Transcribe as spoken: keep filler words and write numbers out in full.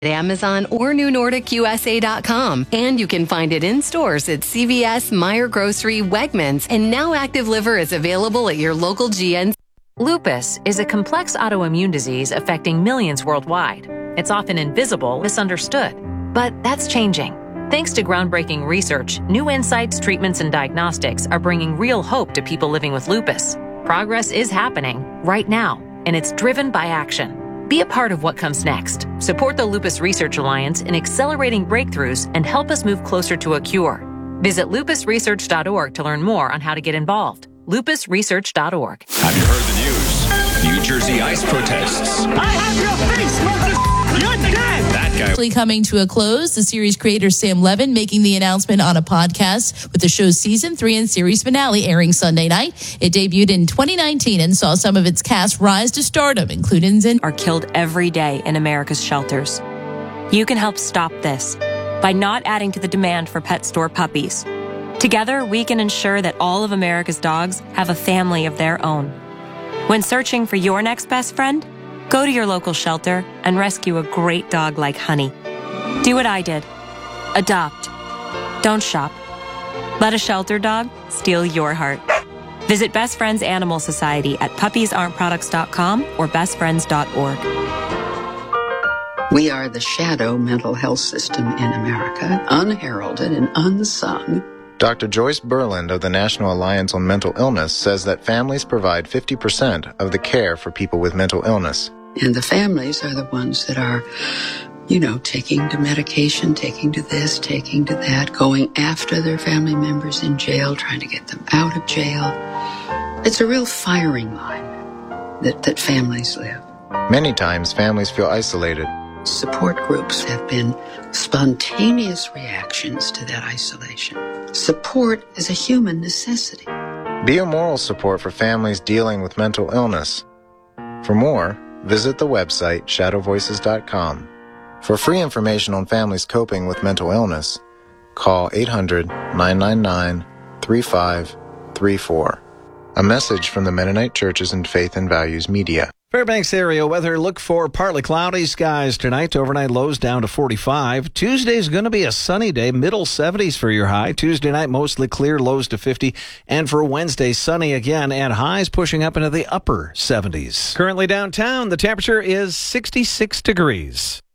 Amazon or new nordic u s a dot com. And you can find it in stores at C V S, Meijer Grocery, Wegmans, and now Active Liver is available at your local G N C. Lupus is a complex autoimmune disease affecting millions worldwide. It's often invisible, misunderstood, but that's changing. Thanks to groundbreaking research, new insights, treatments, and diagnostics are bringing real hope to people living with lupus. Progress is happening right now, and it's driven by action. Be a part of what comes next. Support the Lupus Research Alliance in accelerating breakthroughs and help us move closer to a cure. Visit lupus research dot org to learn more on how to get involved. lupus research dot org. Have you heard the news? New Jersey ICE protests. I have your face, mother. You're dead. That guy. Coming to a close, the series creator Sam Levin making the announcement on a podcast with the show's season three and series finale airing Sunday night. It debuted in twenty nineteen and saw some of its cast rise to stardom, including Zen. Are killed every day in America's shelters. You can help stop this by not adding to the demand for pet store puppies. Together, we can ensure that all of America's dogs have a family of their own. When searching for your next best friend, go to your local shelter and rescue a great dog like Honey. Do what I did. Adopt. Don't shop. Let a shelter dog steal your heart. Visit Best Friends Animal Society at puppies aren't products dot com or best friends dot org. We are the shadow mental health system in America, unheralded and unsung. Doctor Joyce Berland of the National Alliance on Mental Illness says that families provide fifty percent of the care for people with mental illness. And the families are the ones that are, you know, taking to medication, taking to this, taking to that, going after their family members in jail, trying to get them out of jail. It's a real firing line that, that families live. Many times, families feel isolated. Support groups have been spontaneous reactions to that isolation. Support is a human necessity. Be a moral support for families dealing with mental illness. For more, visit the website shadow voices dot com. For free information on families coping with mental illness, call eight hundred, nine nine nine, three five three four. A message from the Mennonite Churches and Faith and Values Media. Fairbanks area weather, look for partly cloudy skies tonight. Overnight lows down to forty-five. Tuesday's going to be a sunny day, middle seventies for your high. Tuesday night mostly clear, lows to fifty. And for Wednesday, sunny again and highs pushing up into the upper seventies. Currently downtown, the temperature is sixty-six degrees.